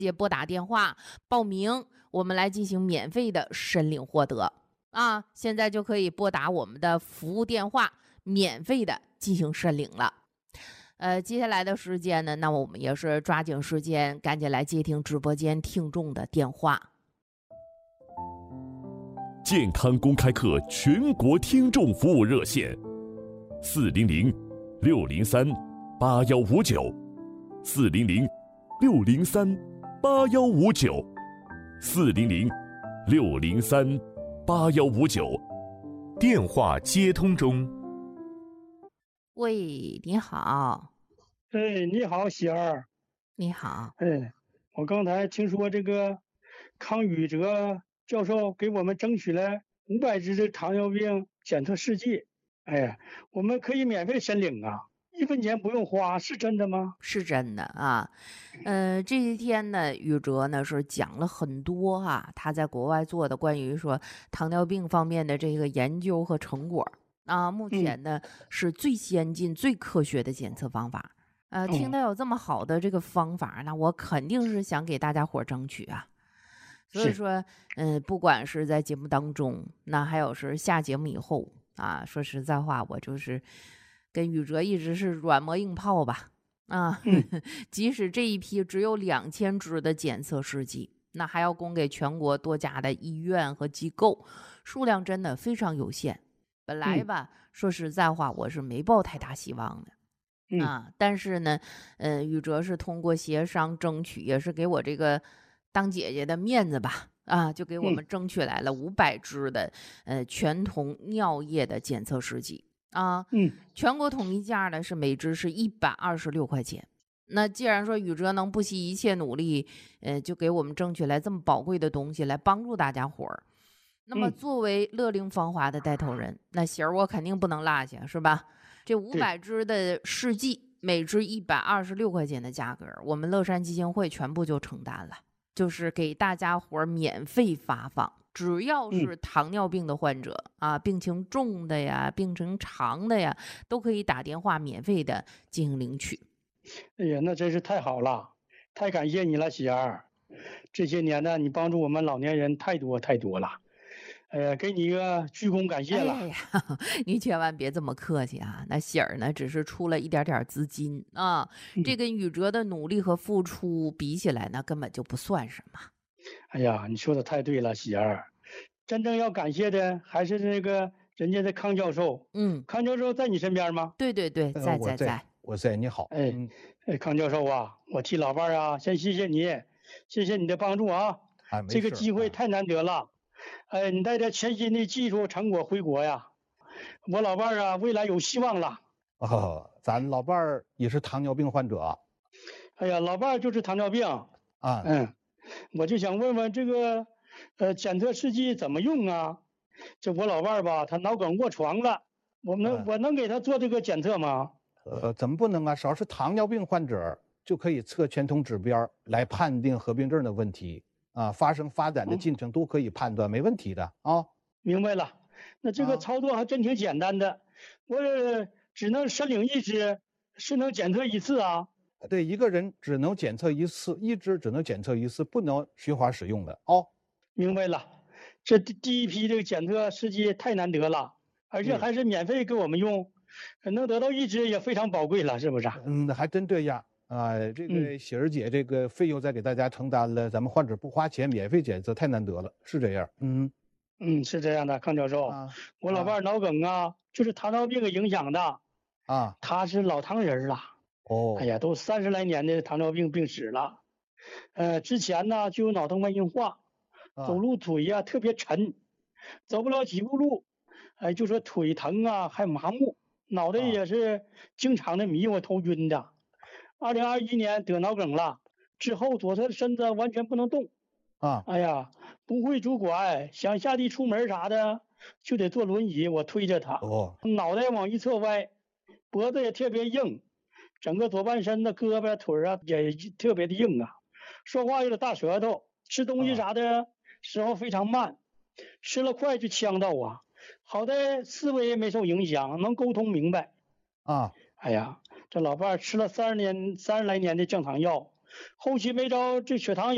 接拨打电话报名，我们来进行免费的申领获得啊！现在就可以拨打我们的服务电话，免费的进行申领了。接下来的时间呢，那我们也是抓紧时间，赶紧来接听直播间听众的电话。 健康公开课全国听众服务热线：400-603-8159，400-603-8159，电话接通中。 喂，你好。 你好，喜儿。 你好。 我刚才听说这个康宇哲教授给我们争取了500支的糖尿病检测试剂，我们可以免费申领啊，1分钱不用花，是真的吗？ 是真的啊。这些天呢，宇哲呢是讲了很多他在国外做的关于说糖尿病方面的这个研究和成果啊，目前呢是最先进、最科学的检测方法。听到有这么好的这个方法，那我肯定是想给大家伙争取啊。所以说，不管是在节目当中，那还有是下节目以后啊，说实在话，我就是跟宇哲一直是软磨硬泡吧。即使这一批只有2000支的检测试剂，那还要供给全国多家的医院和机构，数量真的非常有限。本来吧，说实在话，我是没抱太大希望的。但是呢，宇哲是通过协商争取，也是给我这个当姐姐的面子吧，就给我们争取来了500支的全酮尿液的检测试剂啊。全国统一价呢是每支是126块钱。那既然说宇哲能不惜一切努力，就给我们争取来这么宝贵的东西来帮助大家伙儿。那么作为乐龄芳华的带头人，那喜儿我肯定不能落下，是吧？这500支的试剂，每支126块钱的价格，我们乐山基金会全部就承担了，就是给大家伙免费发放。只要是糖尿病的患者病情重的呀，病情长的呀，都可以打电话免费的进行领取。 哎呀，那真是太好了，太感谢你了，喜儿。这些年呢，你帮助我们老年人太多太多了。给你一个鞠躬感谢了。 你千万别这么客气啊！那喜儿呢，只是出了一点点资金啊，这跟宇哲的努力和付出比起来呢，根本就不算什么。 哎呀，你说的太对了，喜儿。真正要感谢的还是那个人家的康教授。康教授在你身边吗？ 对，在。 我在，你好。 康教授啊，我替老伴儿先谢谢你，谢谢你的帮助啊。这个机会太难得了。你带着全新的技术成果回国呀，我老伴儿未来有希望了。 咱老伴儿也是糖尿病患者。 哎呀，老伴儿就是糖尿病我就想问问这个检测试剂怎么用啊？这我老伴儿吧，他脑梗卧床了，我能给他做这个检测吗？ 怎么不能啊？只要是糖尿病患者就可以测全酮指标来判定合并症的问题发展的进程都可以判断，没问题的啊。 明白了，那这个操作还真挺简单的。我只能申领1支，是能检测1次啊？ 对，一个人只能检测1次，1支只能检测1次，不能循环使用的哦。 明白了，这第一批这个检测试剂太难得了，而且还是免费给我们用，能得到1支也非常宝贵了，是不是？ 还真这样。这个喜儿姐这个费用再给大家承担了，咱们患者不花钱免费检测，太难得了，是这样。 是这样的，康教授，我老伴儿脑梗就是糖尿病影响的他是老糖人了。哎呀，都30来年的糖尿病病史了。之前呢就有脑动脉硬化，走路腿特别沉，走不了几步路，就说腿疼还麻木，脑袋也是经常的迷糊头晕的。2021年得脑梗了，之后左侧的身子完全不能动哎呀，不会拄拐，想下地出门啥的就得坐轮椅，我推着他。脑袋往一侧歪，脖子也特别硬，整个左半身的胳膊腿也特别的硬说话有点大舌头，吃东西啥的时候非常慢，吃了快就呛到好在思维没受影响，能沟通明白哎呀，这老伴儿吃了30来年的降糖药，后期没招这血糖